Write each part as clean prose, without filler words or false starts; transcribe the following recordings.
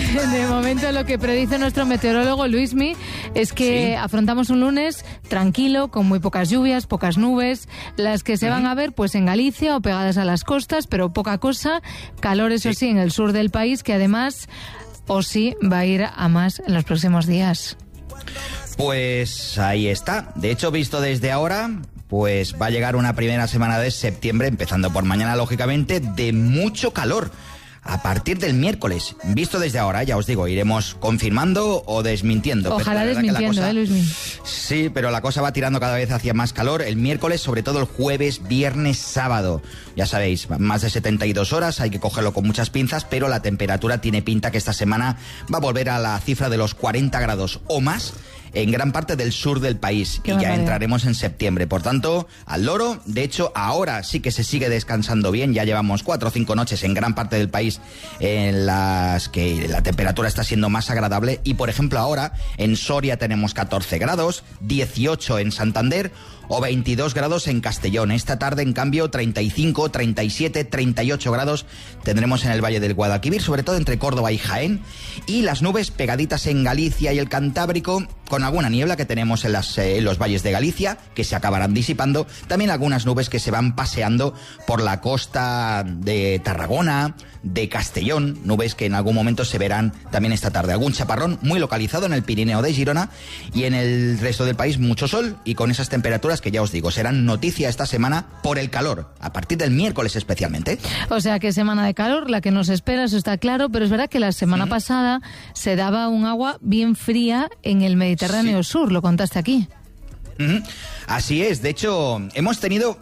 De momento lo que predice nuestro meteorólogo Luismi es que afrontamos un lunes tranquilo, con muy pocas lluvias, pocas nubes, las que se van a ver pues en Galicia o pegadas a las costas, pero poca cosa. Calor, eso sí, en el sur del país, que además, o sí, va a ir a más en los próximos días. Pues ahí está. De hecho, visto desde ahora, pues va a llegar una primera semana de septiembre, empezando por mañana, lógicamente, de mucho calor. A partir del miércoles, visto desde ahora, ya os digo, iremos confirmando o desmintiendo. Ojalá desmintiendo, Luismi. Sí, pero la cosa va tirando cada vez hacia más calor. El miércoles, sobre todo el jueves, viernes, sábado. Ya sabéis, más de 72 horas, hay que cogerlo con muchas pinzas, pero la temperatura tiene pinta que esta semana va a volver a la cifra de los 40 grados o más en gran parte del sur del país. Y ya entraremos en septiembre. Por tanto, al loro. De hecho, ahora sí que se sigue descansando bien. Ya llevamos 4 o 5 noches en gran parte del país en las que la temperatura está siendo más agradable. Y, por ejemplo, ahora en Soria tenemos 14 grados, 18 en Santander o 22 grados en Castellón. Esta tarde, en cambio, 35, 37, 38 grados tendremos en el Valle del Guadalquivir, sobre todo entre Córdoba y Jaén. Y las nubes pegaditas en Galicia y el Cantábrico, con alguna niebla que tenemos en los valles de Galicia, que se acabarán disipando. También algunas nubes que se van paseando por la costa de Tarragona, de Castellón, nubes que en algún momento se verán también esta tarde. Algún chaparrón muy localizado en el Pirineo de Girona, y en el resto del país mucho sol, y con esas temperaturas que ya os digo, serán noticia esta semana por el calor, a partir del miércoles especialmente. O sea que semana de calor, la que nos espera, eso está claro, pero es verdad que la semana pasada se daba un agua bien fría en el Mediterráneo Sur, lo contaste aquí. Así es, de hecho, hemos tenido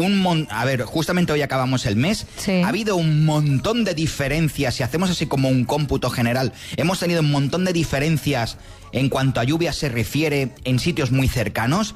justamente hoy acabamos el mes, ha habido un montón de diferencias, si hacemos así como un cómputo general, hemos tenido un montón de diferencias en cuanto a lluvia se refiere en sitios muy cercanos.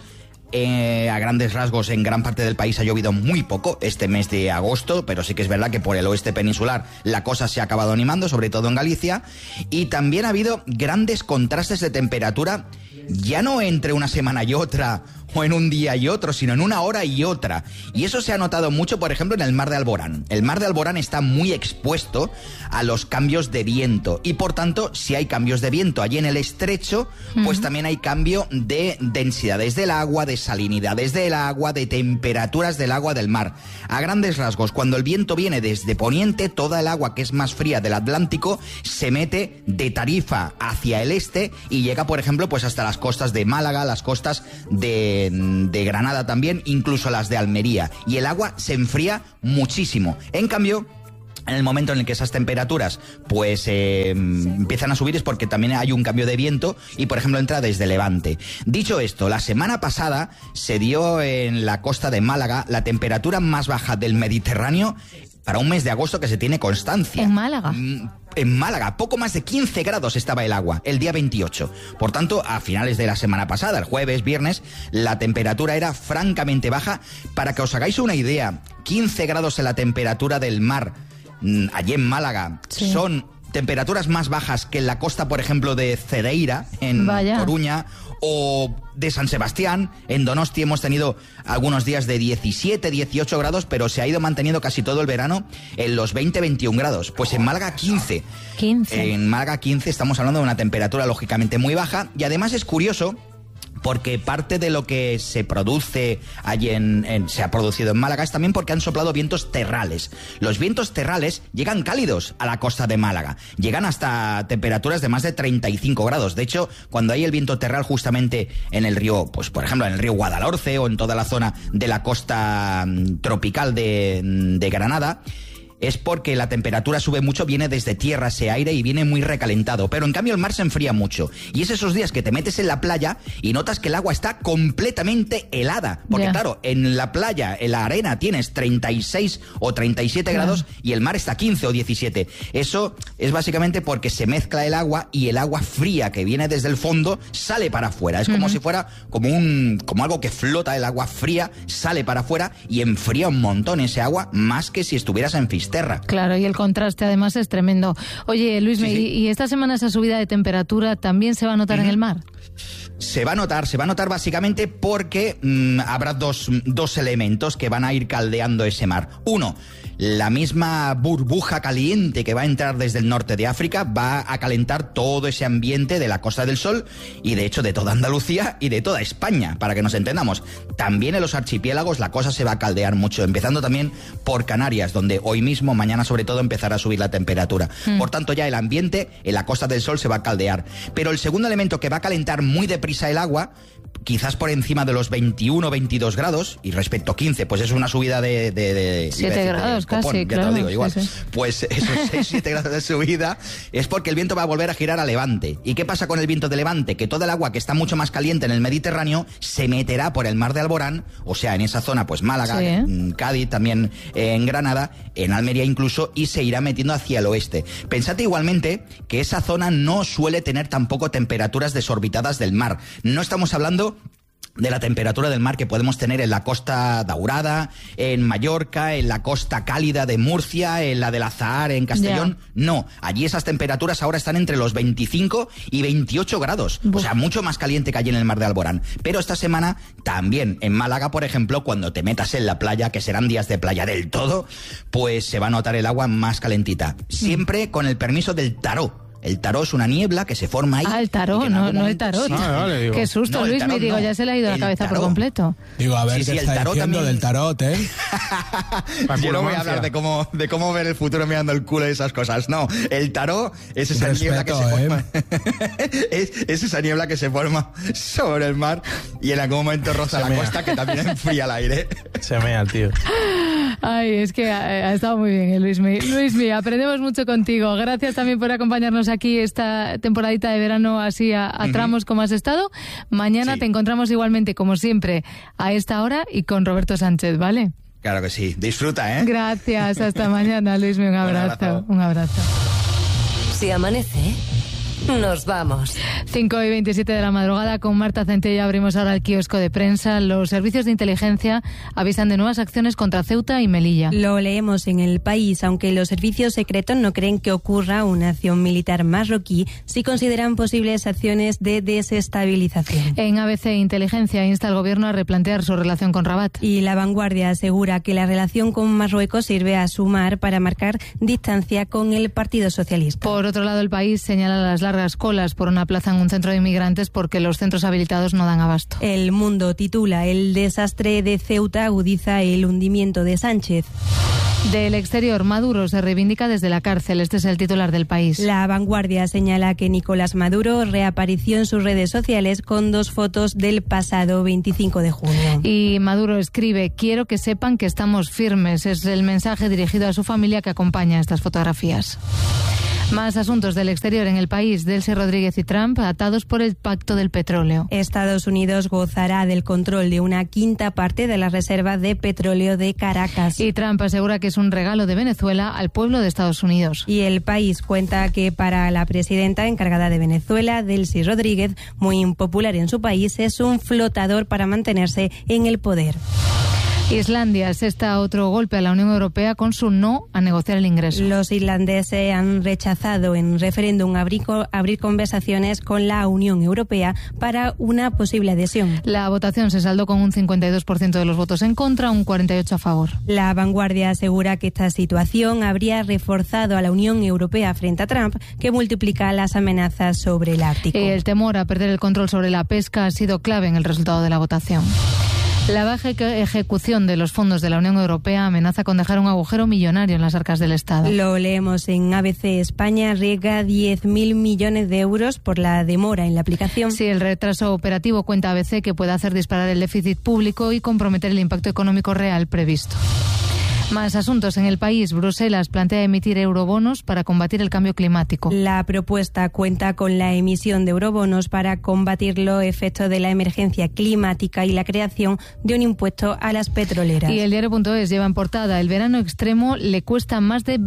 A grandes rasgos, en gran parte del país ha llovido muy poco este mes de agosto, pero sí que es verdad que por el oeste peninsular la cosa se ha acabado animando, sobre todo en Galicia, y también ha habido grandes contrastes de temperatura, ya no entre una semana y otra, o en un día y otro, sino en una hora y otra. Y eso se ha notado mucho, por ejemplo, en el Mar de Alborán. El Mar de Alborán está muy expuesto a los cambios de viento, y por tanto, si hay cambios de viento allí en el estrecho, pues también hay cambio de densidades del agua, de salinidades del agua, de temperaturas del agua del mar. A grandes rasgos, cuando el viento viene desde poniente, toda el agua que es más fría del Atlántico se mete de Tarifa hacia el este y llega, por ejemplo, pues hasta las costas de Málaga, las costas de Granada también, incluso las de Almería. Y el agua se enfría muchísimo. En cambio, en el momento en el que esas temperaturas pues empiezan a subir es porque también hay un cambio de viento y, por ejemplo, entra desde Levante. Dicho esto, la semana pasada se dio en la costa de Málaga la temperatura más baja del Mediterráneo para un mes de agosto que se tiene constancia. ¿En Málaga? En Málaga, poco más de 15 grados estaba el agua, el día 28. Por tanto, a finales de la semana pasada, el jueves, viernes, la temperatura era francamente baja. Para que os hagáis una idea, 15 grados en la temperatura del mar allí en Málaga son temperaturas más bajas que en la costa, por ejemplo, de Cedeira, en Coruña, o de San Sebastián. En Donosti hemos tenido algunos días de 17, 18 grados, pero se ha ido manteniendo casi todo el verano en los 20, 21 grados. Pues en Málaga 15. En Málaga 15 estamos hablando de una temperatura lógicamente muy baja, y además es curioso porque parte de lo que se produce allí se ha producido en Málaga es también porque han soplado vientos terrales. Los vientos terrales llegan cálidos a la costa de Málaga, llegan hasta temperaturas de más de 35 grados. De hecho, cuando hay el viento terral justamente en el río, pues por ejemplo en el río Guadalhorce o en toda la zona de la costa tropical de Granada, es porque la temperatura sube mucho, viene desde tierra ese aire y viene muy recalentado. Pero en cambio el mar se enfría mucho. Y es esos días que te metes en la playa y notas que el agua está completamente helada. Porque claro, en la playa, en la arena, tienes 36 o 37 grados y el mar está a 15 o 17. Eso es básicamente porque se mezcla el agua y el agua fría que viene desde el fondo sale para afuera. Es como si fuera como algo que flota, el agua fría sale para afuera y enfría un montón ese agua, más que si estuvieras en Fisterra. Claro, y el contraste además es tremendo. Oye, Luis, ¿y esta semana esa subida de temperatura también se va a notar en el mar? Se va a notar básicamente porque habrá dos elementos que van a ir caldeando ese mar. Uno, la misma burbuja caliente que va a entrar desde el norte de África va a calentar todo ese ambiente de la Costa del Sol y de hecho de toda Andalucía y de toda España, para que nos entendamos. También en los archipiélagos la cosa se va a caldear mucho, empezando también por Canarias, donde hoy mismo, mañana sobre todo, empezará a subir la temperatura. Por tanto, ya el ambiente en la Costa del Sol se va a caldear. Pero el segundo elemento que va a calentar muy deprisa el agua, quizás por encima de los 21 o 22 grados, y respecto a 15, pues es una subida de 7 grados copón, casi, ya claro. te lo digo, igual. Sí. Pues esos 6-7 grados de subida es porque el viento va a volver a girar a levante. ¿Y qué pasa con el viento de levante? Que toda el agua que está mucho más caliente en el Mediterráneo se meterá por el mar de Alborán, o sea, en esa zona, pues Málaga, Cádiz, también en Granada, en Almería incluso, y se irá metiendo hacia el oeste. Pensad igualmente que esa zona no suele tener tampoco temperaturas desorbitadas del mar. No estamos hablando de la temperatura del mar que podemos tener en la Costa Daurada, en Mallorca, en la costa cálida de Murcia, en la del Azahar, en Castellón. No, allí esas temperaturas ahora están entre los 25 y 28 grados. O sea, mucho más caliente que allí en el mar de Alborán. Pero esta semana también en Málaga, por ejemplo, cuando te metas en la playa, que serán días de playa del todo, pues se va a notar el agua más calentita. Siempre con el permiso del tarot. El tarot es una niebla que se forma ahí. Ah, el tarot, no el tarot. Sí. Vale, digo. Qué susto, No, Luis, me digo, ya se le ha ido la cabeza tarot. por completo. Digo, a ver Sí, qué el está tarot diciendo también. del tarot, ¿eh? Yo no voy a hablar de cómo ver el futuro mirando el culo y esas cosas. No, el tarot es esa niebla que se forma. Es esa niebla que se forma sobre el mar y en algún momento roza la costa, que también enfría el aire. Se mea el tío. Ay, es que ha estado muy bien, Luismi. Luismi, aprendemos mucho contigo. Gracias también por acompañarnos aquí esta temporadita de verano así a tramos como has estado. Mañana te encontramos igualmente, como siempre, a esta hora y con Roberto Sánchez, ¿vale? Claro que sí. Disfruta, ¿eh? Gracias, hasta mañana, Luismi. Un abrazo. Un abrazo. Si amanece, nos vamos. 5:27 de la madrugada con Marta Centella abrimos ahora el kiosco de prensa. Los servicios de inteligencia avisan de nuevas acciones contra Ceuta y Melilla. Lo leemos en El País, aunque los servicios secretos no creen que ocurra una acción militar marroquí, sí consideran posibles acciones de desestabilización. En ABC Inteligencia insta al gobierno a replantear su relación con Rabat. Y La Vanguardia asegura que la relación con Marruecos sirve a sumar para marcar distancia con el Partido Socialista. Por otro lado, El País señala las largas colas por una plaza en un centro de inmigrantes porque los centros habilitados no dan abasto. El Mundo titula: el desastre de Ceuta agudiza el hundimiento de Sánchez. Del exterior, Maduro se reivindica desde la cárcel. Este es el titular del País. La Vanguardia señala que Nicolás Maduro reapareció en sus redes sociales con 2 fotos del pasado 25 de junio. Y Maduro escribe: quiero que sepan que estamos firmes. Es el mensaje dirigido a su familia que acompaña estas fotografías. Más asuntos del exterior en El País. Delcy Rodríguez y Trump atados por el pacto del petróleo. Estados Unidos gozará del control de una quinta parte de las reservas de petróleo de Caracas. Y Trump asegura que es un regalo de Venezuela al pueblo de Estados Unidos. Y El País cuenta que para la presidenta encargada de Venezuela, Delcy Rodríguez, muy impopular en su país, es un flotador para mantenerse en el poder. Islandia asesta otro golpe a la Unión Europea con su no a negociar el ingreso. Los irlandeses han rechazado en referéndum abrir conversaciones con la Unión Europea para una posible adhesión. La votación se saldó con un 52% de los votos en contra, un 48% a favor. La Vanguardia asegura que esta situación habría reforzado a la Unión Europea frente a Trump, que multiplica las amenazas sobre el Ártico. El temor a perder el control sobre la pesca ha sido clave en el resultado de la votación. La baja ejecución de los fondos de la Unión Europea amenaza con dejar un agujero millonario en las arcas del Estado. Lo leemos en ABC. España arriesga 10.000 millones de euros por la demora en la aplicación. Sí, el retraso operativo, cuenta ABC, que puede hacer disparar el déficit público y comprometer el impacto económico real previsto. Más asuntos en El País. Bruselas plantea emitir eurobonos para combatir el cambio climático. La propuesta cuenta con la emisión de eurobonos para combatir los efectos de la emergencia climática y la creación de un impuesto a las petroleras. Y el diario.es lleva en portada: el verano extremo le cuesta más de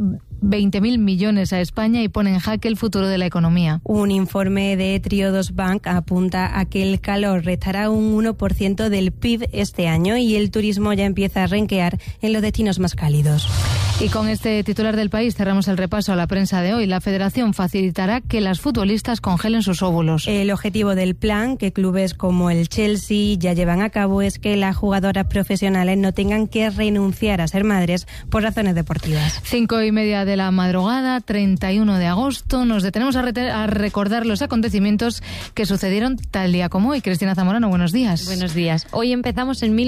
20.000 millones a España y pone en jaque el futuro de la economía. Un informe de Triodos Bank apunta a que el calor restará un 1% del PIB este año y el turismo ya empieza a renquear en los destinos más cálidos. Y con este titular del País cerramos el repaso a la prensa de hoy. La Federación facilitará que las futbolistas congelen sus óvulos. El objetivo del plan, que clubes como el Chelsea ya llevan a cabo, es que las jugadoras profesionales no tengan que renunciar a ser madres por razones deportivas. 5:30 de la madrugada, 31 de agosto. Nos detenemos a recordar los acontecimientos que sucedieron tal día como hoy. Cristina Zamorano, buenos días. Buenos días. Hoy empezamos en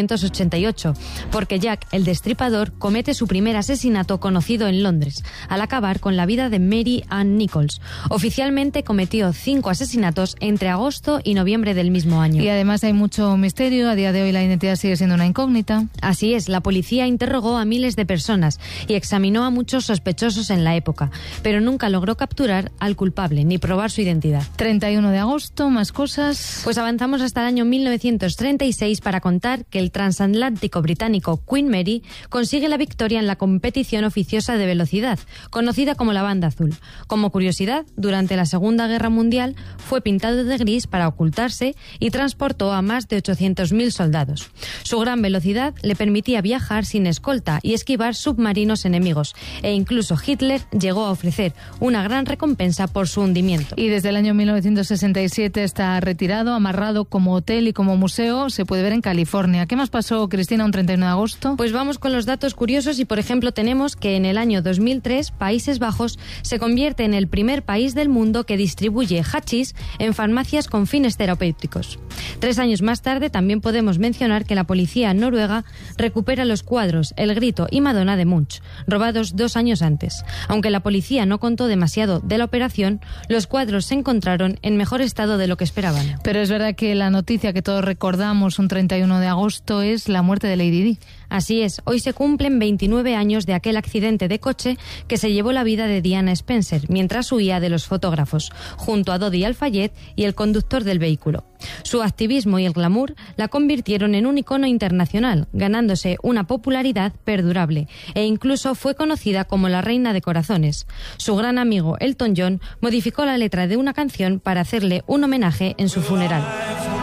1888, porque Jack, el Destripador, comete su primer asesinato conocido en Londres, al acabar con la vida de Mary Ann Nichols. Oficialmente cometió 5 asesinatos entre agosto y noviembre del mismo año. Y además hay mucho misterio. A día de hoy la identidad sigue siendo una incógnita. Así es, la policía interrogó a miles de personas y examinó a muchos sospechosos en la época, pero nunca logró capturar al culpable ni probar su identidad. 31 de agosto, más cosas. Pues avanzamos hasta el año 1936 para contar que el transatlántico británico Queen Mary consigue la victoria en la competición oficiosa de velocidad, conocida como la Banda Azul. Como curiosidad, durante la Segunda Guerra Mundial fue pintado de gris para ocultarse y transportó a más de 800.000 soldados. Su gran velocidad le permitía viajar sin escolta y esquivar submarinos enemigos, e incluso Hitler llegó a ofrecer una gran recompensa por su hundimiento. Y desde el año 1967 está retirado, amarrado como hotel y como museo. Se puede ver en California. ¿Qué más pasó, Cristina, un 31 de agosto? Pues vamos con los datos curiosos y, por ejemplo, tenemos que en el año 2003 Países Bajos se convierte en el primer país del mundo que distribuye hachís en farmacias con fines terapéuticos. 3 años más tarde también podemos mencionar que la policía noruega recupera los cuadros El Grito y Madonna de Munch, robados 2 años antes. Aunque la policía no contó demasiado de la operación, los cuadros se encontraron en mejor estado de lo que esperaban. Pero es verdad que la noticia que todos recordamos un 31 de agosto es la muerte de Lady Di. Así es, hoy se cumplen 29 años de aquel accidente de coche que se llevó la vida de Diana Spencer mientras huía de los fotógrafos, junto a Dodi Al-Fayed y el conductor del vehículo. Su activismo y el glamour la convirtieron en un icono internacional, ganándose una popularidad perdurable, e incluso fue conocida como la Reina de Corazones. Su gran amigo Elton John modificó la letra de una canción para hacerle un homenaje en su funeral.